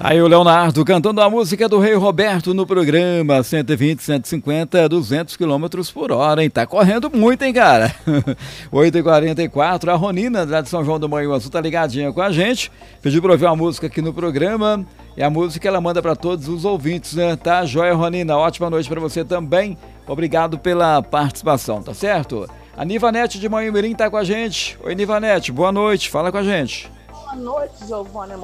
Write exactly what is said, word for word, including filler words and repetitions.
Aí o Leonardo cantando a música do Rei Roberto no programa cento e vinte, cento e cinquenta, duzentos quilômetros por hora, hein? Tá correndo muito, hein, cara? oito e quarenta e quatro, a Ronina, lá de São João do Manhuaçu, tá ligadinha com a gente. Pediu pra ouvir uma música aqui no programa. E a música ela manda pra todos os ouvintes, né? Tá, joia, Ronina? Ótima noite pra você também. Obrigado pela participação, tá certo? A Nivanete de Manhumirim tá com a gente. Oi, Nivanete, boa noite. Fala com a gente. Boa noite, Giovana.